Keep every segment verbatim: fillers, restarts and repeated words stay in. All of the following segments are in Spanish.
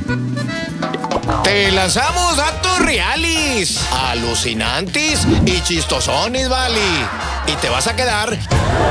Te lanzamos datos reales, alucinantes y chistosones, vale. Y te vas a quedar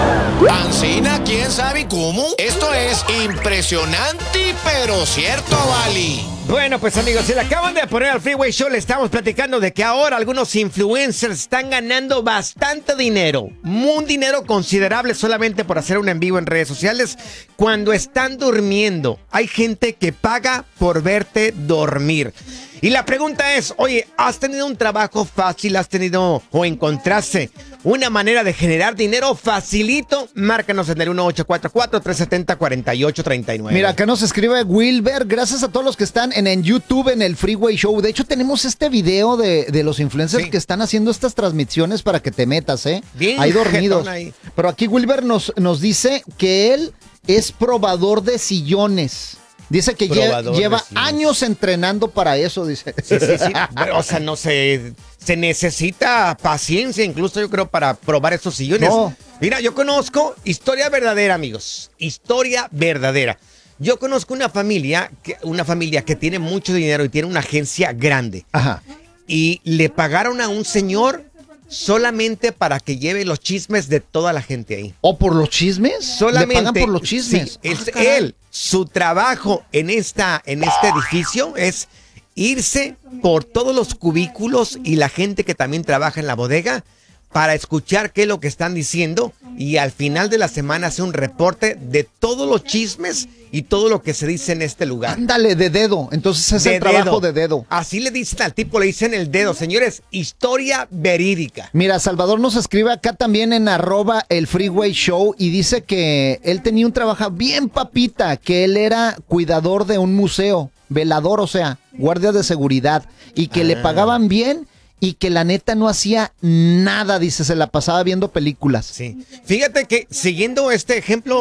ancina, quién sabe cómo. Esto es impresionante, pero cierto, vale. Bueno, pues amigos, si le acaban de poner al Freeway Show, le estamos platicando de que ahora algunos influencers están ganando bastante dinero. Un dinero considerable solamente por hacer un en vivo en redes sociales cuando están durmiendo. Hay gente que paga por verte dormir. Y la pregunta es, oye, ¿has tenido un trabajo fácil? ¿Has tenido o encontraste una manera de generar dinero facilito? Márcanos en el uno ocho cuatro cuatro, tres siete cero, cuatro ocho tres nueve. Mira, acá nos escribe Wilber. Gracias a todos los que están en, en YouTube, en el Freeway Show. De hecho, tenemos este video de, de los influencers sí. que están haciendo estas transmisiones para que te metas, ¿eh? Bien, ahí dormidos. ahí. Pero aquí Wilber nos, nos dice que él es probador de sillones. Dice que lle- lleva años entrenando para eso, dice. Sí, sí, sí. Bueno, o sea, no sé, se necesita paciencia incluso yo creo para probar esos sillones. No. Mira, yo conozco historia verdadera, amigos. Historia verdadera. Yo conozco una familia, que, una familia que tiene mucho dinero y tiene una agencia grande. Ajá. Y le pagaron a un señor solamente para que lleve los chismes de toda la gente ahí. ¿O por los chismes? Solamente. ¿Le pagan por los chismes? Sí, es ah, él, su trabajo en, esta, en este edificio es irse por todos los cubículos y la gente que también trabaja en la bodega para escuchar qué es lo que están diciendo y al final de la semana hace un reporte de todos los chismes y todo lo que se dice en este lugar. Ándale, de dedo. Entonces es de el trabajo dedo. de dedo. Así le dicen al tipo, le dicen el dedo. Señores, historia verídica. Mira, Salvador nos escribe acá también en arroba el Freeway Show y dice que él tenía un trabajo bien papita, que él era cuidador de un museo, velador, o sea, guardia de seguridad, y que ah. le pagaban bien. Y que la neta no hacía nada, dice, se la pasaba viendo películas. Sí. Fíjate que siguiendo este ejemplo